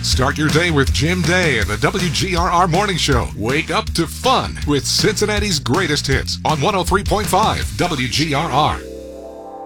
Start your day with Jim Day and the WGRR Morning Show. Wake up to fun with Cincinnati's greatest hits on 103.5 WGRR.